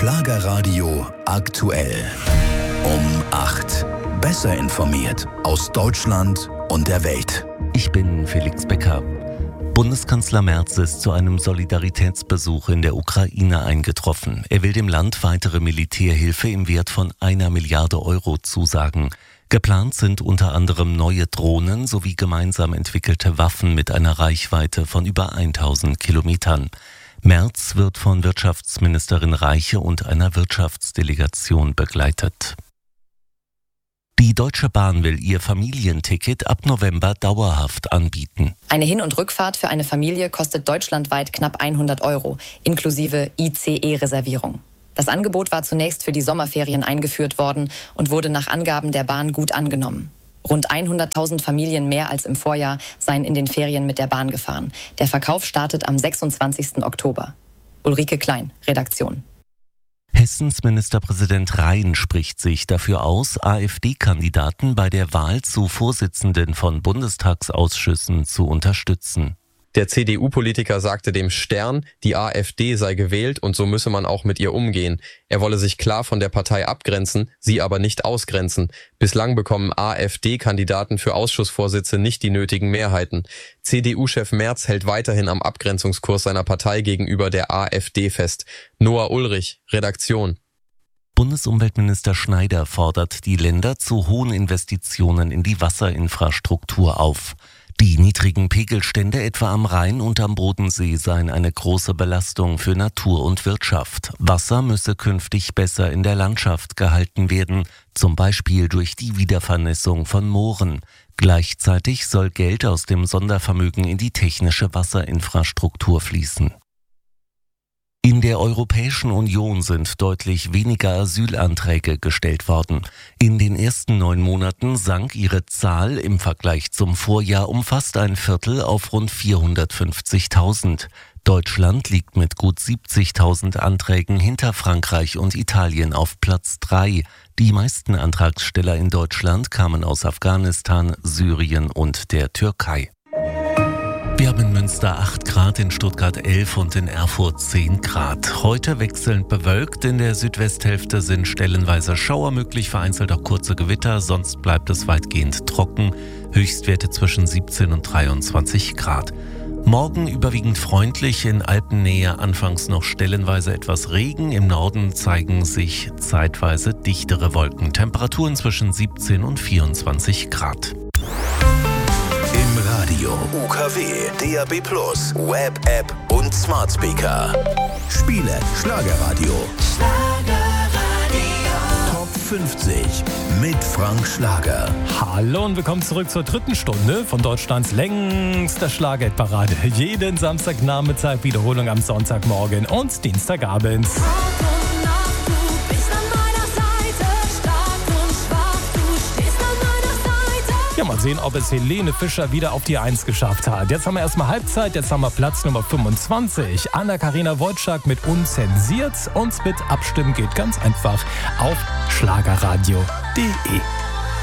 Schlagerradio aktuell. Um 8. Besser informiert aus Deutschland und der Welt. Ich bin Felix Becker. Bundeskanzler Merz ist zu einem Solidaritätsbesuch in der Ukraine eingetroffen. Er will dem Land weitere Militärhilfe im Wert von 1 Milliarde Euro zusagen. Geplant sind unter anderem neue Drohnen sowie gemeinsam entwickelte Waffen mit einer Reichweite von über 1000 Kilometern. Merz wird von Wirtschaftsministerin Reiche und einer Wirtschaftsdelegation begleitet. Die Deutsche Bahn will ihr Familienticket ab November dauerhaft anbieten. Eine Hin- und Rückfahrt für eine Familie kostet deutschlandweit knapp 100 Euro, inklusive ICE-Reservierung. Das Angebot war zunächst für die Sommerferien eingeführt worden und wurde nach Angaben der Bahn gut angenommen. Rund 100.000 Familien mehr als im Vorjahr seien in den Ferien mit der Bahn gefahren. Der Verkauf startet am 26. Oktober. Ulrike Klein, Redaktion. Hessens Ministerpräsident Rhein spricht sich dafür aus, AfD-Kandidaten bei der Wahl zu Vorsitzenden von Bundestagsausschüssen zu unterstützen. Der CDU-Politiker sagte dem Stern, die AfD sei gewählt und so müsse man auch mit ihr umgehen. Er wolle sich klar von der Partei abgrenzen, sie aber nicht ausgrenzen. Bislang bekommen AfD-Kandidaten für Ausschussvorsitze nicht die nötigen Mehrheiten. CDU-Chef Merz hält weiterhin am Abgrenzungskurs seiner Partei gegenüber der AfD fest. Noah Ulrich, Redaktion. Bundesumweltminister Schneider fordert die Länder zu hohen Investitionen in die Wasserinfrastruktur auf. Die niedrigen Pegelstände etwa am Rhein und am Bodensee seien eine große Belastung für Natur und Wirtschaft. Wasser müsse künftig besser in der Landschaft gehalten werden, zum Beispiel durch die Wiedervernässung von Mooren. Gleichzeitig soll Geld aus dem Sondervermögen in die technische Wasserinfrastruktur fließen. In der Europäischen Union sind deutlich weniger Asylanträge gestellt worden. In den ersten 9 Monaten sank ihre Zahl im Vergleich zum Vorjahr um fast ein Viertel auf rund 450.000. Deutschland liegt mit gut 70.000 Anträgen hinter Frankreich und Italien auf Platz 3. Die meisten Antragsteller in Deutschland kamen aus Afghanistan, Syrien und der Türkei. Wir haben in Münster 8 Grad, in Stuttgart 11 und in Erfurt 10 Grad. Heute wechselnd bewölkt, in der Südwesthälfte sind stellenweise Schauer möglich, vereinzelt auch kurze Gewitter, sonst bleibt es weitgehend trocken. Höchstwerte zwischen 17 und 23 Grad. Morgen überwiegend freundlich, in Alpennähe anfangs noch stellenweise etwas Regen. Im Norden zeigen sich zeitweise dichtere Wolken. Temperaturen zwischen 17 und 24 Grad. Im Radio, UKW, DAB+, Web-App und Smart Speaker. Spiele Schlagerradio. Top 50 mit Frank Schlager. Hallo und willkommen zurück zur 3. Stunde von Deutschlands längster Schlagerparade. Jeden Samstagnachmittag, Wiederholung am Sonntagmorgen und Dienstagabend. Ja, mal sehen, ob es Helene Fischer wieder auf die 1 geschafft hat. Jetzt haben wir erstmal Halbzeit, jetzt haben wir Platz Nummer 25. Anna-Karina Wojcik mit Unzensiert. Und mit Abstimmen geht ganz einfach auf schlagerradio.de.